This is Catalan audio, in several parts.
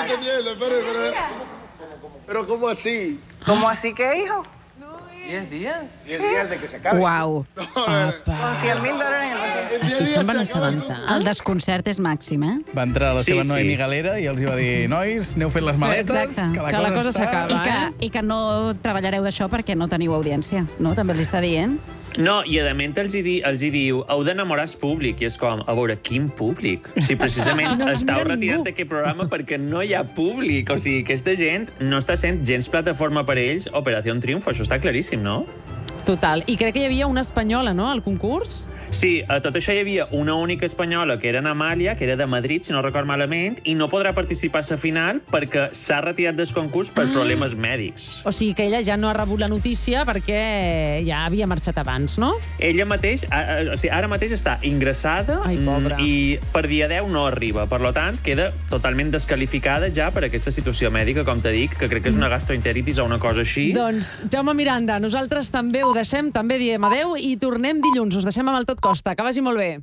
entendiendo, pero ¿cómo así? ¿Cómo así qué, hijo? 10 días. 10 días de que se acabe. Uau. Con $100,000 en el bolsillo. Així se'n van assabentar. El desconcert és màxim, eh? Va entrar la seva Sí, Noemi sí. Galera i els hi va dir: nois, aneu fent les maletes, Exacte, que la cosa s'acaba. I que no treballareu d'això perquè no teniu audiència, no? També els està dient. No, i a més els hi diu heu d'enamorar el públic, i és com, a veure, quin públic? Si precisament Si no ens estàu mira retirant ningú. d'aquest programa perquè no hi ha públic, o sigui, aquesta gent no està sent gens plataforma per ells, Operació Triunfo, això està claríssim, no? Total. I crec que hi havia una espanyola, no?, al concurs? Sí, a tot això hi havia una única espanyola, que era Amàlia, que era de Madrid, si no record malament, i no podrà participar a la final perquè s'ha retirat del concurs per problemes mèdics. O sigui que ella ja no ha rebut la notícia perquè ja havia marxat abans, no? Ella mateix, o sigui, ara mateix està ingressada. Ai, pobra. I per dia 10 no arriba. Per tant, queda totalment desqualificada ja per aquesta situació mèdica, com t'he dit, que crec que és una gastroenteritis o una cosa així. Doncs, Jaume Miranda, nosaltres també ho deixem, també diem adeu i tornem dilluns. Us deixem amb el Tot Costa. Que vagi molt bé.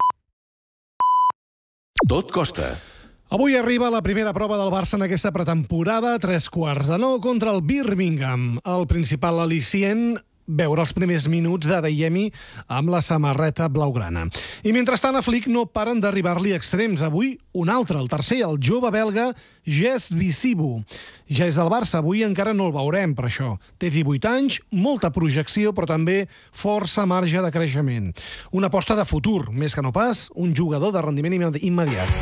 Tot costa. Avui arriba la primera prova del Barça en aquesta pretemporada, 8:45 contra el Birmingham. El principal al·licient, veure els primers minuts de Adeyemi amb la samarreta blaugrana. I mentrestant a Flick no paren d'arribar-li extrems. Avui un altre, el tercer, el jove belga Jess Visibu. Ja és del Barça, avui encara no el veurem per això. Té 18 anys, molta projecció, però també força marge de creixement. Una aposta de futur, més que no pas un jugador de rendiment immediat.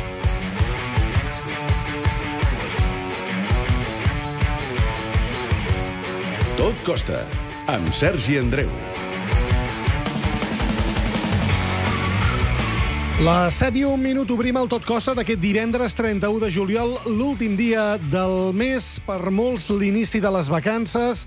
Tot costa, amb Sergi Andreu. Les 7:01 obrim el Tot Costa d'aquest divendres 31 de juliol, l'últim dia del mes, per molts l'inici de les vacances.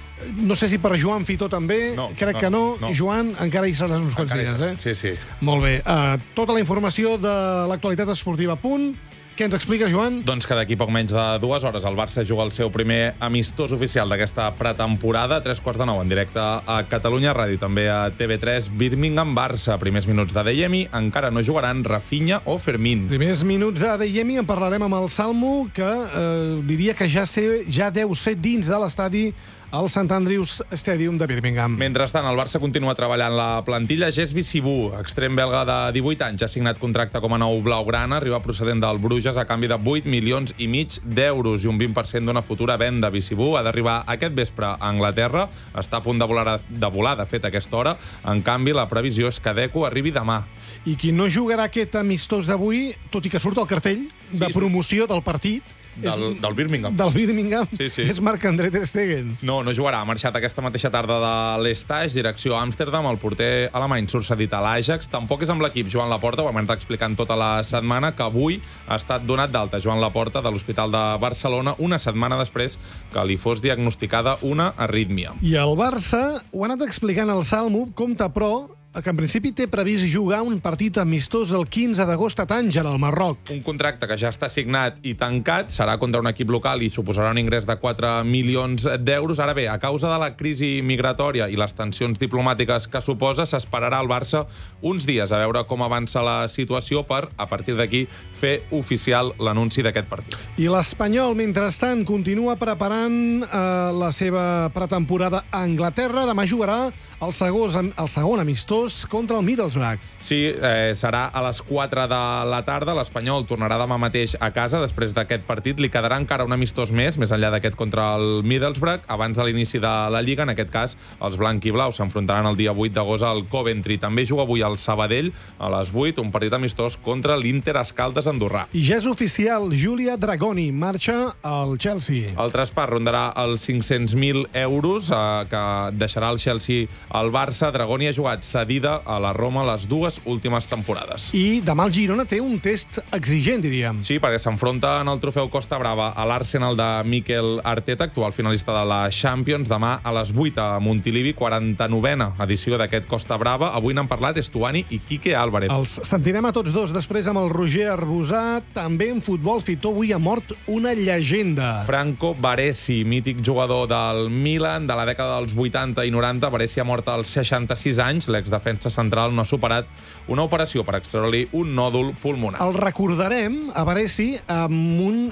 No sé si per Joan Fitó també, crec que no. Joan, encara hi seràs uns quants dies, eh? Sí, sí. Molt bé. Tota la informació de l'actualitat esportiva a punt. Què ens expliques, Joan? Doncs que d'aquí poc menys de 2 hores el Barça juga el seu primer amistós oficial d'aquesta pretemporada, 8:45 en directe a Catalunya Ràdio, també a TV3, Birmingham-Barça. Primers minuts d'Adeyemi, encara no jugaran Rafinha o Fermín. Primers minuts d'Adeyemi, en parlarem amb el Salmo, que diria que ja deu ser dins de l'estadi al St. Andrews Stadium de Birmingham. Mentrestant, el Barça continua treballant la plantilla. Jess Visibu, extrem belga de 18 anys, ha signat contracte com a nou blaugrana, arriba procedent del Bruges a canvi de 8,5 milions d'euros i un 20% d'una futura venda. Visibu ha d'arribar aquest vespre a Anglaterra, està a punt de volar, de fet, a aquesta hora. En canvi, la previsió és que Deco arribi demà. I qui no jugarà aquest amistós d'avui, tot i que surt al cartell de promoció del partit, del Birmingham. Del Birmingham, sí. És Marc-André ter Stegen. No jugarà. Ha marxat aquesta mateixa tarda de l'Estaix, direcció a Amsterdam. El porter alemany surt cedit a l'Ajax. Tampoc és amb l'equip Joan Laporta, ho hem anat explicant tota la setmana, que avui ha estat donat d'alta Joan Laporta de l'Hospital de Barcelona una setmana després que li fos diagnosticada una arrítmia. I el Barça, ho ha anat explicant el Salmo, compta però que en principi té previst jugar un partit amistós el 15 d'agost a Tànger, al Marroc. Un contracte que ja està signat i tancat, serà contra un equip local i suposarà un ingrés de 4 milions d'euros. Ara bé, a causa de la crisi migratòria i les tensions diplomàtiques que suposa, s'esperarà al Barça uns dies a veure com avança la situació per, a partir d'aquí, fer oficial l'anunci d'aquest partit. I l'Espanyol, mentrestant, continua preparant la seva pretemporada a Anglaterra. Demà jugarà el segon amistós contra el Middlesbrough. Sí, serà a les 4 de la tarda. L'Espanyol tornarà demà mateix a casa. Després d'aquest partit li quedarà encara un amistós més enllà d'aquest contra el Middlesbrough, abans de l'inici de la Lliga. En aquest cas, els blanc-i-blaus s'enfrontaran el dia 8 d'agost al Coventry. També juga avui al Sabadell a les 8, un partit amistós contra l'Inter Escaldes andorrà. I ja és oficial, Giulia Dragoni marxa al Chelsea. El traspàs rondarà els 500.000 euros que deixarà el Chelsea al Barça. Dragoni ha jugat cedida a la Roma les 2 últimes temporades. I demà el Girona té un test exigent, diríem. Sí, perquè s'enfronta en el trofeu Costa Brava a l'Arsenal de Mikel Arteta, actual finalista de la Champions, demà a les 8 a Montilivi, 49a edició d'aquest Costa Brava. Avui n'han parlat Estuani i Quique Álvarez. Els sentirem a tots dos després amb el Roger Arbusà. També en futbol, Fitó, avui ha mort una llegenda. Franco Baresi, mític jugador del Milan de la dècada dels 80 i 90. Baresi ha mort als 66 anys. L'exdefensa central no ha superat una operació per extreure-li un nòdul pulmonar. El recordarem, a Baresi, amb un